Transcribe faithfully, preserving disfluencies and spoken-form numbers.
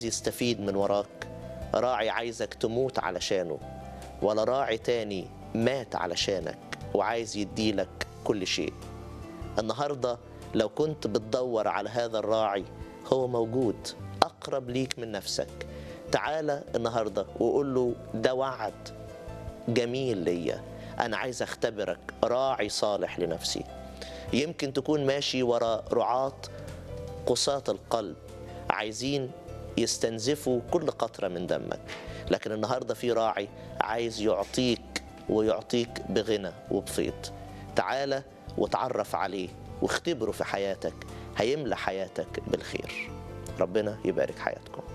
يستفيد من وراك، راعي عايزك تموت علشانه، ولا راعي تاني مات علشانك وعايز يديلك كل شيء. النهاردة لو كنت بتدور على هذا الراعي، هو موجود أقرب ليك من نفسك. تعالى النهاردة وقول له ده وعد جميل ليا، أنا عايز أختبرك راعي صالح لنفسي. يمكن تكون ماشي ورا رعاة قساة القلب عايزين يستنزفوا كل قطرة من دمك، لكن النهاردة في راعي عايز يعطيك ويعطيك بغنى وبفيض. تعالى وتعرف عليه واختبره في حياتك، هيملى حياتك بالخير. ربنا يبارك حياتكم.